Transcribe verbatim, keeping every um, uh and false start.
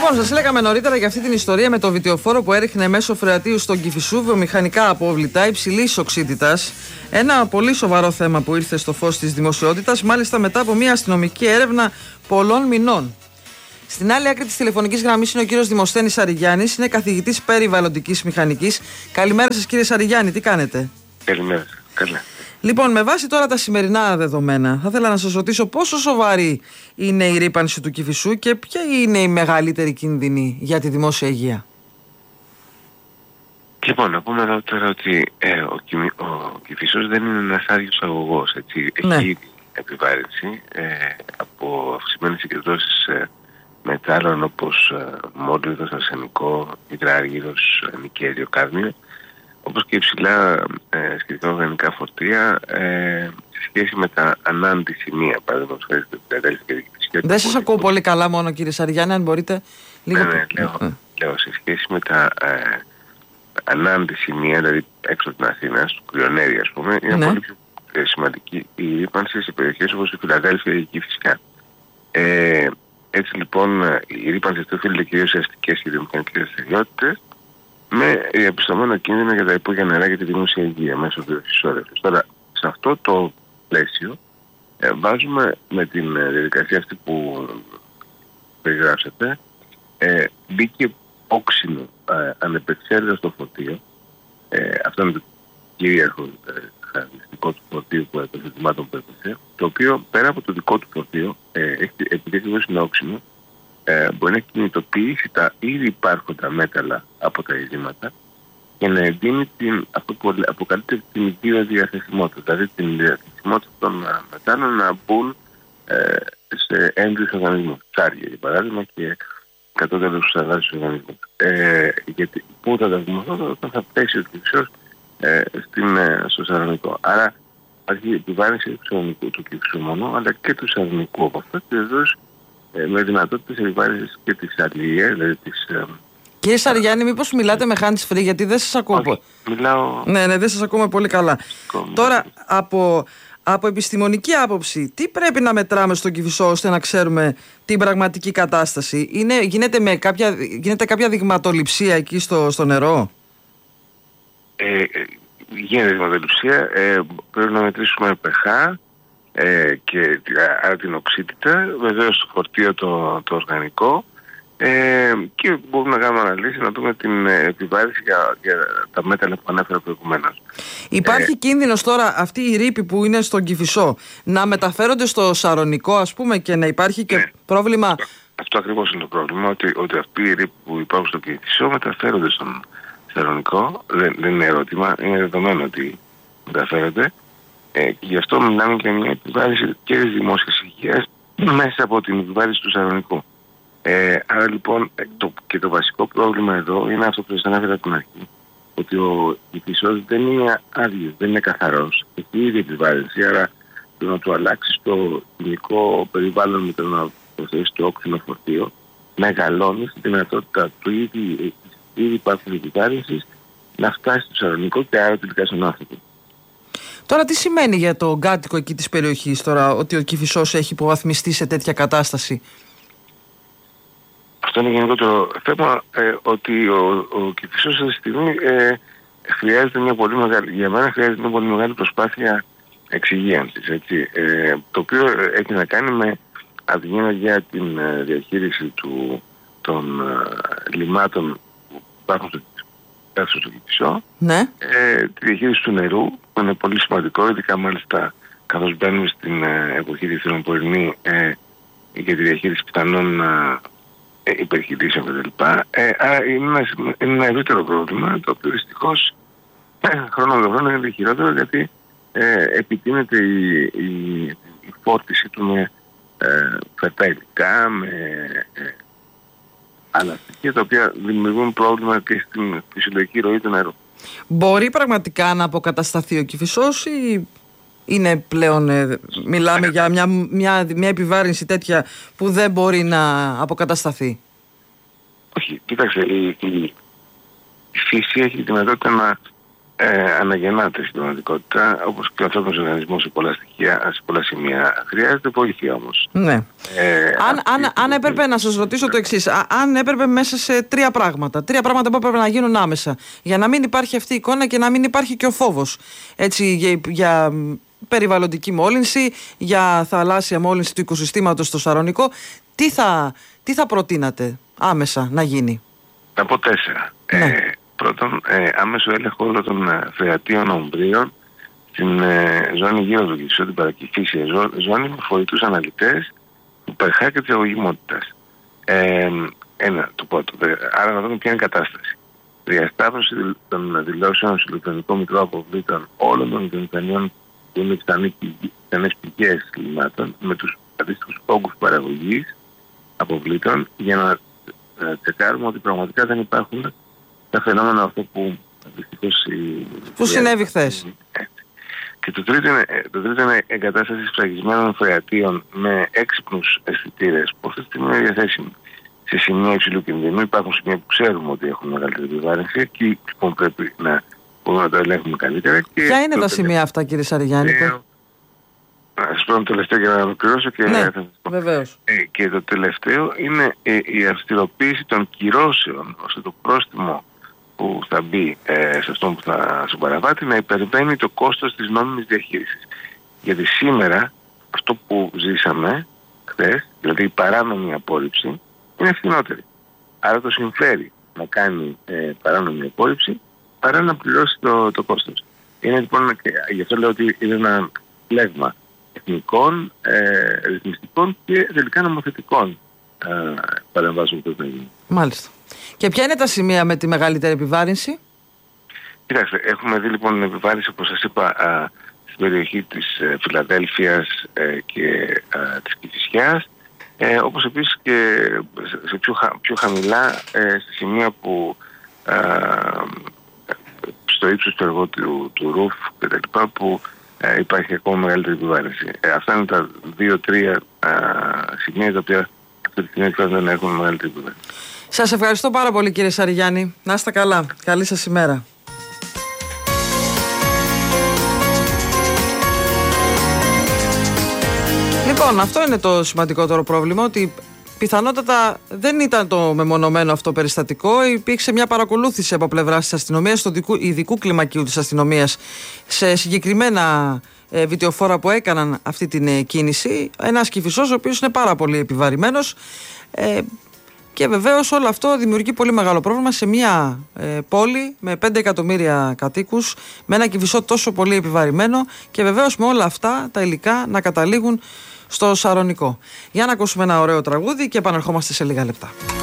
Λοιπόν, σας λέγαμε νωρίτερα για αυτή την ιστορία με το βιτιοφόρο που έριχνε μέσω φρεατίου στον Κηφισού βιομηχανικά απόβλητα υψηλής οξύτητας. Ένα πολύ σοβαρό θέμα που ήρθε στο φως της δημοσιότητας, μάλιστα μετά από μια αστυνομική έρευνα πολλών μηνών. Στην άλλη άκρη της τηλεφωνικής γραμμής είναι ο κύριος Δημοσθένης Σαριγιάννης, είναι καθηγητής περιβαλλοντικής μηχανικής. Καλημέρα σας, κύριε Σαριγιάννη, τι κάνετε? Καλημέρα, καλά. Λοιπόν, με βάση τώρα τα σημερινά δεδομένα, θα ήθελα να σας ρωτήσω πόσο σοβαρή είναι η ρύπανση του Κηφισού και ποια είναι η μεγαλύτερη κίνδυνη για τη δημόσια υγεία. Λοιπόν, να πούμε εδώ τώρα ότι ε, ο, Κιμ, ο Κηφισός δεν είναι ένας άδειος αγωγός, έτσι. Ναι. Έχει ήδη επιβάρυνση ε, από αυξημένες συγκεντρώσεις ε, μετάλλων όπως ε, μόλιβδος, αρσενικό, υδράργυρος, ε, νικέλιο, κάδμιο, όπως και υψηλά ε, σχετικά οργανικά φορτία ε, σε σχέση με τα ανάντη σημεία, παραδείγματος χάρη στην Φιλαδέλφια και την Δεν σας ακούω πολύ καλά μόνο, κύριε Σαριγιάννη, αν μπορείτε λίγο... Ναι, ναι, λέω, ε. λέω σε σχέση με τα ε, ανάντη σημεία, δηλαδή έξω από την Αθήνα, στο Κρυονέρι ας πούμε, είναι Ναι. πολύ πιο ε, σημαντική η ρύπανση σε περιοχές όπως η Φιλαδέλφια ή η Κηφισιά. Ε, έτσι λοιπόν η ρύπανση αυτή οφείλεται κυρίως σε αστικές και βιομηχανικές δραστηριότητες, με διαπιστωμένο κίνδυνο για τα υπόγεια νερά και τη δημόσια υγεία μέσω του συσσόρευσης. Τώρα, σε αυτό το πλαίσιο ε, βάζουμε με την ε, διαδικασία αυτή που περιγράψατε, ε, μπήκε όξινο ε, ανεπεξέργαστο στο φορτίο. Ε, αυτό είναι το κυρίαρχο ε, χαρακτηριστικό του φορτίου που έπαιζε, θυμάτων που έπαιζε, το οποίο πέρα από το δικό του φορτίο, ε, έχει, επειδή ακριβώς είναι όξινο, Ε, μπορεί να κινητοποιήσει τα ήδη υπάρχοντα μέταλλα από τα ιδρύματα και να εντείνει την, αυτό που αποκαλείται την βιοδιαθεσιμότητα, δηλαδή την διαθεσιμότητα των μετάλλων να μπουν ε, σε έμβιους οργανισμούς, ψάρια για παράδειγμα και κατώτερους αγράτους οργανισμούς. Ε, γιατί πού θα τα δημοσιεύσω όταν θα πέσει ο Κηφισός ε, ε, στο Σαρονικό. Άρα υπάρχει η επιβάρυνση του Κηφισού μόνο, αλλά και του Σαρονικού από αυτό και βεβαίως με δυνατότητες επιβάρυνσης και της αλληλείας, δηλαδή της... Κύριε Σαριγιάννη, μήπως μιλάτε με hands free, γιατί δεν σας ακούω. Όχι, μιλάω... Ναι, ναι, δεν σας ακούμε πολύ καλά. Κόμμα. Τώρα, από, από επιστημονική άποψη, τι πρέπει να μετράμε στον Κηφισό ώστε να ξέρουμε την πραγματική κατάσταση? Είναι, γίνεται, με κάποια, γίνεται κάποια δειγματοληψία εκεί στο, στο νερό? Ε, γίνεται δειγματοληψία, ε, πρέπει να μετρήσουμε pH, Ε, και άρα την οξύτητα, βεβαίως το φορτίο το, το οργανικό ε, και μπορούμε να κάνουμε αναλύσεις να δούμε την επιβάρυνση για, για τα μέταλλα που ανέφερα προηγουμένως. Υπάρχει ε, κίνδυνος τώρα αυτοί οι ρήποι που είναι στον Κηφισό να μεταφέρονται στο Σαρονικό, ας πούμε, και να υπάρχει και ναι. πρόβλημα? Αυτό, αυτό ακριβώς είναι το πρόβλημα, ότι, ότι αυτοί οι ρήποι που υπάρχουν στο Κηφισό μεταφέρονται στον Σαρονικό. Δεν, δεν είναι ερώτημα, είναι δεδομένο ότι μεταφέρονται. Ε, και γι' αυτό μιλάμε για μια επιβάρυνση και της δημόσιας υγείας μέσα από την επιβάρυνση του Σαρονικού. Ε, άρα λοιπόν το, και το βασικό πρόβλημα εδώ είναι αυτό που σας ανέφερα από την αρχή, ότι ο Κηφισός δεν είναι άδειος, δεν είναι καθαρός, έχει ήδη επιβάρυνση, άρα το να του αλλάξει το χημικό περιβάλλον με το να προσθέσει το όξινο φορτίο μεγαλώνει στη δυνατότητα του ήδη, ήδη υπάρχουν επιβάρυνσης να φτάσει στο Σαρονικό και άρα τελικά στον άνθρωπο. Τώρα τι σημαίνει για τον κάτοικο εκεί της περιοχής τώρα ότι ο Κηφισός έχει υποβαθμιστεί σε τέτοια κατάσταση? Αυτό είναι γενικότερο θέμα, ε, ότι ο, ο Κηφισός αυτή τη στιγμή ε, χρειάζεται μια πολύ μεγάλη, για μένα χρειάζεται μια πολύ μεγάλη προσπάθεια εξυγίανσης, έτσι, ε, το οποίο έχει να κάνει με αδεινία για την ε, διαχείριση του, των ε, λιμάτων που υπάρχουν στο στο στο Κηφισό, Ναι. ε, τη διαχείριση του νερού, που είναι πολύ σημαντικό, ειδικά μάλιστα καθώς μπαίνουμε στην ε, εποχή της θερμοπορεινή ε, για τη διαχείριση πιθανών ε, υπερχειλήσεων κτλ. Ε, άρα είναι ένα, είναι ένα ευρύτερο πρόβλημα, το οποίο δυστυχώς ε, χρόνο με το χρόνο είναι χειρότερο, γιατί ε, επιτείνεται η, η, η φόρτιση του με ε, φερτά υλικά, με ε, άλλα στοιχεία τα οποία δημιουργούν πρόβλημα και στην φυσιολογική ροή του νερού. Μπορεί πραγματικά να αποκατασταθεί ο Κηφισός ή είναι πλέον, ε, μιλάμε για μια, μια, μια επιβάρυνση τέτοια που δεν μπορεί να αποκατασταθεί? Όχι, κοίταξε, η, η, η φύση έχει τη δυνατότητα να ε, αναγεννάται στην πραγματικότητα, όπως και ο ανθρώπινος οργανισμός σε πολλά στοιχεία, σε πολλά σημεία. Χρειάζεται βοήθεια όμως. Ναι. Ε, αν, αν, αν έπρεπε να σας ρωτήσω το εξής, α, αν έπρεπε μέσα σε τρία πράγματα, τρία πράγματα που έπρεπε να γίνουν άμεσα, για να μην υπάρχει αυτή η εικόνα και να μην υπάρχει και ο φόβος, έτσι, για, για περιβαλλοντική μόλυνση, για θαλάσσια μόλυνση του οικοσυστήματος στο Σαρονικό, τι θα, τι θα προτείνατε άμεσα να γίνει? Να πω τέσσερα. Ναι. Ε, πρώτον, ε, άμεσο έλεγχο όλων των ε, φρεατίων ομβρίων στην ε, ζώνη γύρω του Κηφισού, την παρακυφίσια ζώ, ζώνη, με φορητούς αναλυτές του ΠΕΧΑ και της αγωγημότητας. Ε, ένα, το πρώτο. Άρα να δούμε ποια είναι η κατάσταση. Διασταύρωση των δηλώσεων στο ηλεκτρονικό μητρό αποβλήτων όλων των βιομηχανιών που είναι πιθανές πηγές λιμάτων με τους αντίστοιχους όγκους παραγωγής αποβλήτων, για να ε, τσεκάρουμε ότι πραγματικά δεν υπάρχουν τα φαινόμενα αυτό που δυστυχώς που συνέβη χθες. Και το τρίτο είναι, το τρίτο είναι εγκατάσταση σφραγισμένων φρεατίων με έξυπνους αισθητήρες που αυτή τη στιγμή είναι διαθέσιμοι σε σημεία υψηλού κινδύνου. Υπάρχουν σημεία που ξέρουμε ότι έχουν μεγαλύτερη επιβάρυνση, εκεί λοιπόν πρέπει να μπορούμε να το ελέγχουμε καλύτερα. Και ποια είναι τα σημεία αυτά, κύριε Σαριγιάννη? Να σας πω το τελευταίο για να ολοκληρώσω και ναι, θα σας πω. Βεβαίως. Ε, και το τελευταίο είναι ε, η αυστηροποίηση των κυρώσεων, ώστε το πρόστιμο που θα μπει ε, σε αυτόν που θα στον παραβάτη να υπερβαίνει το κόστος της νόμιμης διαχείρισης. Γιατί σήμερα αυτό που ζήσαμε χθες, δηλαδή η παράνομη απόρριψη, είναι ευθυνότερη. Άρα το συμφέρει να κάνει ε, παράνομη απόρριψη παρά να πληρώσει το, το κόστος. Είναι λοιπόν, και γι' αυτό λέω ότι είναι ένα πλέγμα εθνικών, ε, ρυθμιστικών και τελικά νομοθετικών ε, παρεμβάσεων που θα γίνει. Μάλιστα. Και ποια είναι τα σημεία με τη μεγαλύτερη επιβάρυνση? Κοιτάξτε, έχουμε δει λοιπόν την επιβάρυνση, όπως σας είπα, α, στην περιοχή της ε, Φιλαδέλφειας ε, και α, της Κηφισιάς, ε, όπως επίσης και σε πιο, χα, πιο χαμηλά ε, στη σημεία που α, στο ύψος του εργού του, του ρουφ και τα λοιπά, που ε, υπάρχει ακόμα μεγαλύτερη επιβάρυνση. Ε, αυτά είναι τα δύο-τρία σημεία τα οποία αυτή τη στιγμή δεν έχουν μεγαλύτερη επιβάρυνση. Σας ευχαριστώ πάρα πολύ, κύριε Σαριγιάννη. Να είστε καλά. Καλή σας ημέρα. Λοιπόν, αυτό είναι το σημαντικότερο πρόβλημα, ότι πιθανότατα δεν ήταν το μεμονωμένο αυτό περιστατικό. Υπήρξε μια παρακολούθηση από πλευρά της αστυνομίας, του ειδικού κλιμακίου της αστυνομίας, σε συγκεκριμένα ε, βιτεοφόρα που έκαναν αυτή την ε, κίνηση. Ένας Κηφισός ο οποίος είναι πάρα πολύ επιβαρημένος. Ε, Και βεβαίως όλο αυτό δημιουργεί πολύ μεγάλο πρόβλημα σε μια ε, πόλη με πέντε εκατομμύρια κατοίκους, με ένα Κηφισό τόσο πολύ επιβαρημένο, και βεβαίως με όλα αυτά τα υλικά να καταλήγουν στο Σαρονικό. Για να ακούσουμε ένα ωραίο τραγούδι και επαναρχόμαστε σε λίγα λεπτά.